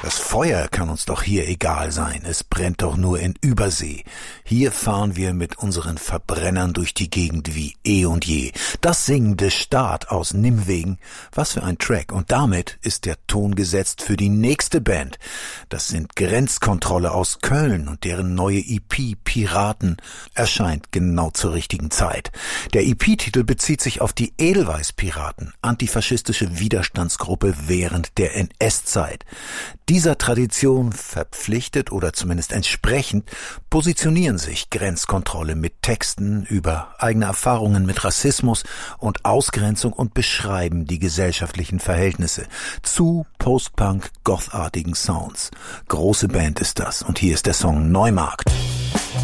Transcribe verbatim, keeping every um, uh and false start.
Das Feuer kann uns doch hier egal sein, es brennt doch nur in Übersee. Hier fahren wir mit unseren Verbrennern durch die Gegend wie eh und je. Das singende Staat aus Nimwegen, was für ein Track. Und damit ist der Ton gesetzt für die nächste Band. Das sind Grenzkontrolle aus Köln und deren neue E P Piraten erscheint genau zur richtigen Zeit. Der E P-Titel bezieht sich auf die Edelweiß-Piraten, antifaschistische Widerstandsgruppe während der N S-Zeit. Dieser Tradition verpflichtet oder zumindest entsprechend positionieren sich Grenzkontrolle mit Texten über eigene Erfahrungen mit Rassismus und Ausgrenzung und beschreiben die gesellschaftlichen Verhältnisse zu Post-Punk-Gothartigen Sounds. Große Band ist das und hier ist der Song Neumarkt.